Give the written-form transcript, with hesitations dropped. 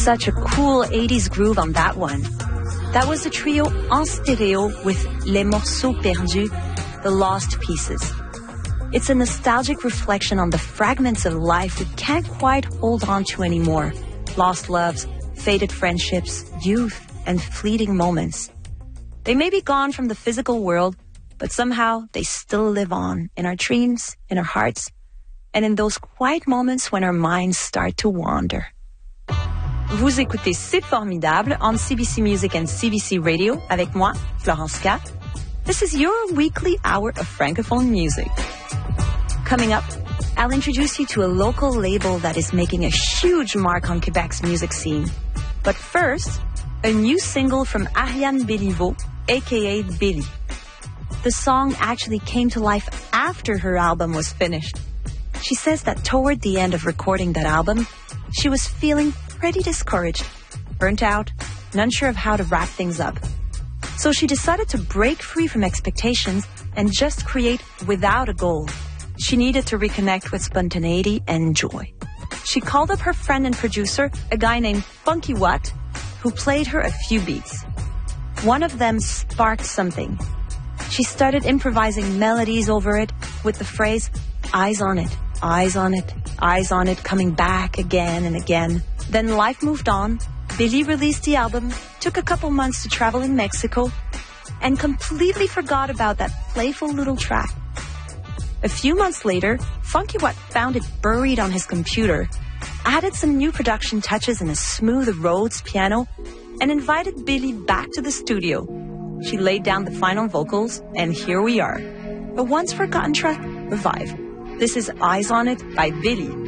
Such a cool 80s groove on that one. That was the trio En Stéréo with Les Morceaux Perdus, the lost pieces. It's a nostalgic reflection on the fragments of life we can't quite hold on to anymore. Lost loves, faded friendships, youth, and fleeting moments. They may be gone from the physical world, but somehow they still live on in our dreams, in our hearts, and in those quiet moments when our minds start to wander. Vous écoutez C'est Formidable on CBC Music and CBC Radio avec moi, Florence K. This is your weekly hour of Francophone music. Coming up, I'll introduce you to a local label that is making a huge mark on Quebec's music scene. But first, a new single from Ariane Béliveau, aka Billy. The song actually came to life after her album was finished. She says that toward the end of recording that album, she was feeling pretty discouraged, burnt out, and unsure of how to wrap things up. So she decided to break free from expectations and just create without a goal. She needed to reconnect with spontaneity and joy. She called up her friend and producer, a guy named Funky Watt, who played her a few beats. One of them sparked something. She started improvising melodies over it with the phrase, eyes on it, eyes on it, eyes on it, coming back again and again. Then life moved on. Billy released the album, took a couple months to travel in Mexico, and completely forgot about that playful little track. A few months later, Funky Watt found it buried on his computer, added some new production touches and a smooth Rhodes piano, and invited Billy back to the studio. She laid down the final vocals, and here we are. A once-forgotten track revived. This is Eyes on It by Billy.